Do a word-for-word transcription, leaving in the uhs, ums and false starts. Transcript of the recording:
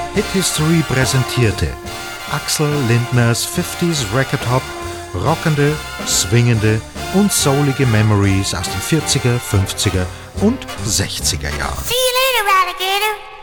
Hit History präsentierte Axel Lindners fünfziger Record Hop, rockende, swingende und soulige Memories aus den vierziger, fünfziger und sechziger Jahren.